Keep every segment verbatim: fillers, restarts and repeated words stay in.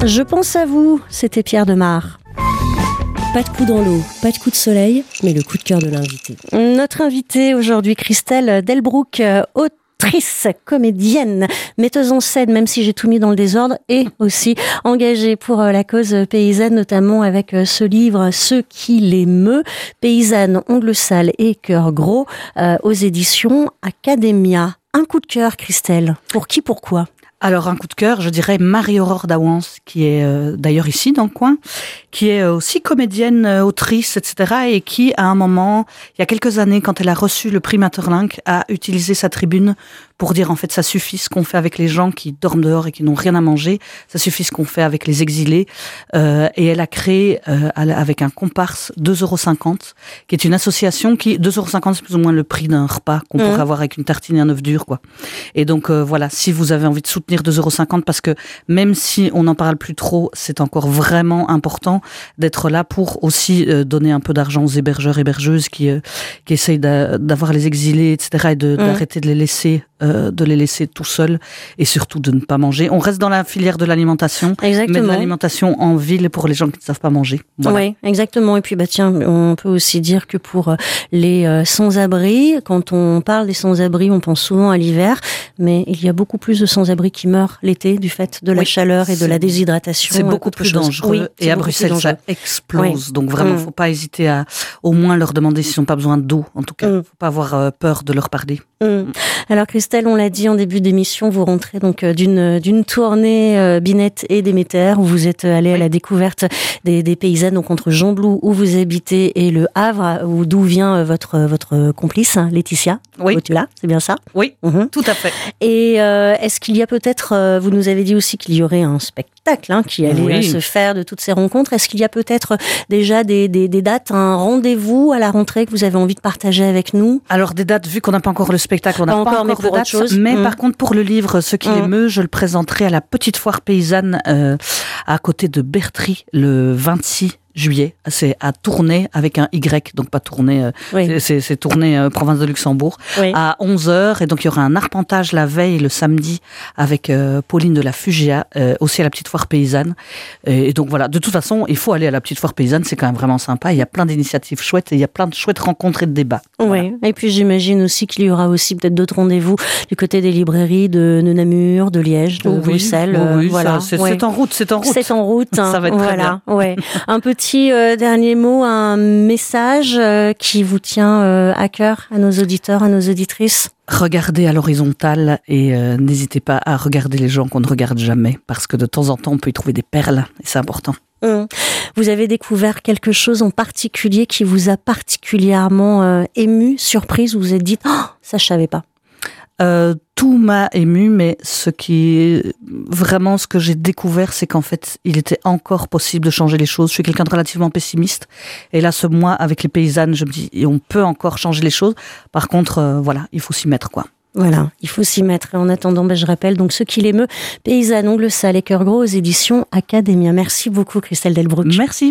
Je pense à vous, c'était Pierre Demar. Pas de coup dans l'eau, pas de coup de soleil, mais le coup de cœur de l'invité. Notre invitée aujourd'hui, Christelle Delbrück, autrice, comédienne, metteuse en scène, même si j'ai tout mis dans le désordre, et aussi engagée pour la cause paysanne, notamment avec ce livre « Ce qui l'émeut », paysanne, ongles sales et cœur gros, euh, aux éditions Academia. Un coup de cœur, Christelle. Pour qui, pourquoi ? Alors, un coup de cœur, je dirais Marie-Aurore Dawans, qui est euh, d'ailleurs ici dans le coin, qui est aussi comédienne, euh, autrice, et cetera, et qui, à un moment, il y a quelques années, quand elle a reçu le prix Maeterlinck, a utilisé sa tribune pour dire, en fait, ça suffit ce qu'on fait avec les gens qui dorment dehors et qui n'ont rien à manger, ça suffit ce qu'on fait avec les exilés, euh, et elle a créé, euh, avec un comparse, deux euros cinquante, qui est une association qui, deux euros cinquante, c'est plus ou moins le prix d'un repas qu'on mmh. pourrait avoir avec une tartine et un œuf dur, quoi. Et donc, euh, voilà, si vous avez envie de soutenir deux euros cinquante, parce que même si on n'en parle plus trop, c'est encore vraiment important d'être là pour aussi euh, donner un peu d'argent aux hébergeurs, hébergeuses qui, euh, qui essayent d'a, d'avoir les exilés, et cetera, et de, mmh. d'arrêter de les laisser euh, de les laisser tout seuls, et surtout de ne pas manger. On reste dans la filière de l'alimentation, exactement. Mais de l'alimentation en ville pour les gens qui ne savent pas manger. Voilà. Oui, exactement. Et puis, bah, tiens, on peut aussi dire que pour les euh, sans-abri, quand on parle des sans-abri, on pense souvent à l'hiver, mais il y a beaucoup plus de sans-abri qui meurent l'été du fait de la oui, chaleur et de la déshydratation. C'est beaucoup plus dangereux. Oui, et à Bruxelles, ça explose. Oui. Donc vraiment, il mmh. ne faut pas hésiter à au moins leur demander s'ils n'ont pas besoin d'eau. En tout cas, il mmh. ne faut pas avoir euh, peur de leur parler. Mmh. Alors Christelle, on l'a dit en début d'émission, vous rentrez donc d'une, d'une tournée euh, Binette et Déméter, où vous êtes allé oui. à la découverte des, des paysannes, donc entre Gembloux, où vous habitez, et le Havre, où, d'où vient votre, votre complice, hein, Laetitia. Oui. Tu l'as, c'est bien ça ? Oui, mmh. tout à fait. Et euh, est-ce qu'il y a peut-être, euh, vous nous avez dit aussi qu'il y aurait un spectacle hein, qui allait oui. se faire de toutes ces rencontres. Est-ce qu'il y a peut-être déjà des, des, des dates, un rendez-vous à la rentrée que vous avez envie de partager avec nous ? Alors des dates, vu qu'on n'a pas encore le spectacle, on n'a pas, pas encore, encore de dates, chose. mais mmh. par contre pour le livre Ce qui mmh. l'émeut, je le présenterai à la petite foire paysanne euh, à côté de Bertry le vingt-six juillet, c'est à Tournai avec un Y, donc pas Tournai, euh, oui. c'est, c'est, c'est Tournai, euh, province de Luxembourg, oui. à onze heures, et donc il y aura un arpentage la veille, le samedi, avec euh, Pauline de la Fugéa, euh, aussi à la petite foire paysanne, et, et donc voilà, de toute façon, il faut aller à la petite foire paysanne, c'est quand même vraiment sympa, il y a plein d'initiatives chouettes, et il y a plein de chouettes rencontres et de débats. Oui, voilà. Et puis j'imagine aussi qu'il y aura aussi peut-être d'autres rendez-vous du côté des librairies de, de Namur, de Liège, de oh oui, Bruxelles, oh oui, voilà. Ça, c'est, ouais. c'est en route, c'est en route. C'est en route, hein, ça va être voilà, très bien. Ouais. Un petit Petit euh, dernier mot, un message euh, qui vous tient euh, à cœur, à nos auditeurs, à nos auditrices. Regardez à l'horizontale et euh, n'hésitez pas à regarder les gens qu'on ne regarde jamais, parce que de temps en temps, on peut y trouver des perles, et c'est important. Mmh. Vous avez découvert quelque chose en particulier qui vous a particulièrement euh, ému, surprise, où vous vous êtes dit oh, « ça, je savais pas ». Euh, tout m'a ému, mais ce qui est vraiment ce que j'ai découvert, c'est qu'en fait, il était encore possible de changer les choses. Je suis quelqu'un de relativement pessimiste, et là, ce mois, avec les paysannes, je me dis, on peut encore changer les choses. Par contre, euh, voilà, il faut s'y mettre, quoi. Voilà, il faut s'y mettre. Et en attendant, ben, je rappelle donc Ce qui l'émeut, paysanne, ongles sales et cœur gros, aux éditions Academia. Merci beaucoup, Christelle Delbrück. Merci.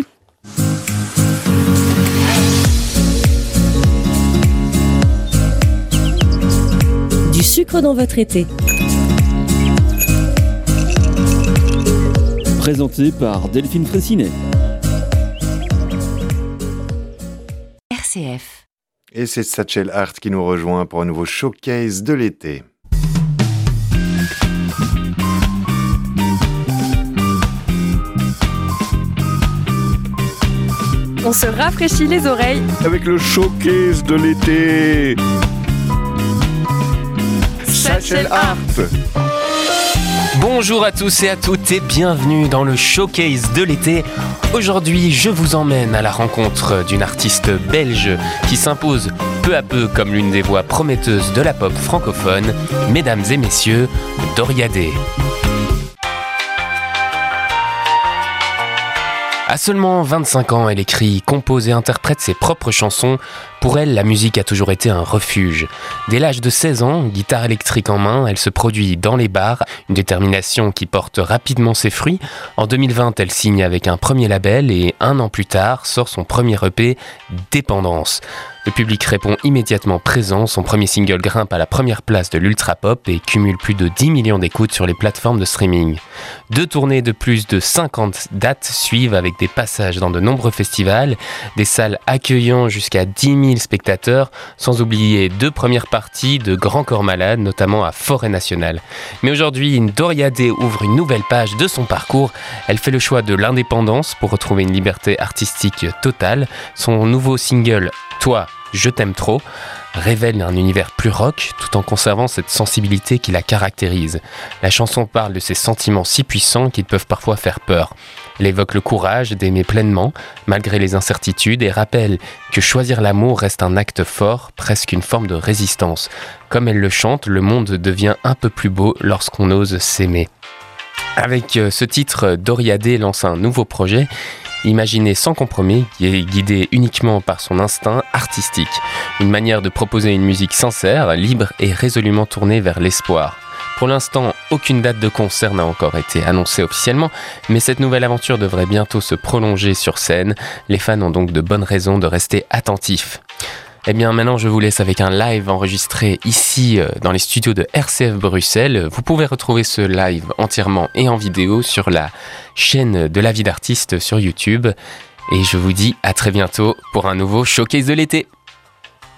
Du sucre dans votre été. Présenté par Delphine Fraissinet. R C F. Et c'est Satchel Hart qui nous rejoint pour un nouveau showcase de l'été. On se rafraîchit les oreilles avec le showcase de l'été. Satchel Hart. Bonjour à tous et à toutes et bienvenue dans le showcase de l'été. Aujourd'hui, je vous emmène à la rencontre d'une artiste belge qui s'impose peu à peu comme l'une des voix prometteuses de la pop francophone. Mesdames et messieurs, Doria Day. À seulement vingt-cinq ans, elle écrit, compose et interprète ses propres chansons Pour elle, la musique a toujours été un refuge. Dès l'âge de seize ans, guitare électrique en main, elle se produit dans les bars, une détermination qui porte rapidement ses fruits. En deux mille vingt, elle signe avec un premier label et un an plus tard sort son premier E P, Dépendance. Le public répond immédiatement présent, son premier single grimpe à la première place de l'ultra-pop et cumule plus de dix millions d'écoutes sur les plateformes de streaming. Deux tournées de plus de cinquante dates suivent avec des passages dans de nombreux festivals, des salles accueillant jusqu'à dix mille spectateurs, sans oublier deux premières parties de Grand Corps Malade, notamment à Forêt Nationale. Mais aujourd'hui, Doria Day ouvre une nouvelle page de son parcours. Elle fait le choix de l'indépendance pour retrouver une liberté artistique totale. Son nouveau single « Toi, je t'aime trop » révèle un univers plus rock tout en conservant cette sensibilité qui la caractérise. La chanson parle de ces sentiments si puissants qu'ils peuvent parfois faire peur. Elle évoque le courage d'aimer pleinement, malgré les incertitudes, et rappelle que choisir l'amour reste un acte fort, presque une forme de résistance. Comme elle le chante, le monde devient un peu plus beau lorsqu'on ose s'aimer. Avec ce titre, Doria Day lance un nouveau projet, imaginé sans compromis, qui est guidé uniquement par son instinct artistique. Une manière de proposer une musique sincère, libre et résolument tournée vers l'espoir. Pour l'instant, aucune date de concert n'a encore été annoncée officiellement, mais cette nouvelle aventure devrait bientôt se prolonger sur scène. Les fans ont donc de bonnes raisons de rester attentifs. Eh bien maintenant je vous laisse avec un live enregistré ici euh, dans les studios de R C F Bruxelles. Vous pouvez retrouver ce live entièrement et en vidéo sur la chaîne de la vie d'artiste sur YouTube. Et je vous dis à très bientôt pour un nouveau showcase de l'été.